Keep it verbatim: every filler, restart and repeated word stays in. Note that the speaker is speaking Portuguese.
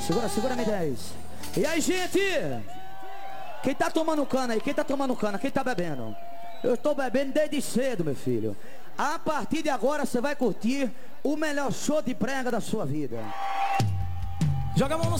Segura, segura, me dez. E aí, gente? Quem tá tomando cana aí? Quem tá tomando cana? Quem tá bebendo? Eu tô bebendo desde cedo, meu filho. A partir de agora você vai curtir o melhor show de prega da sua vida. Joga a mão no